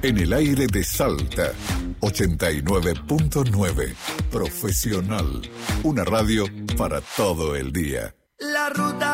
En el aire de Salta, 89.9. Profesional. Una radio para todo el día. La ruta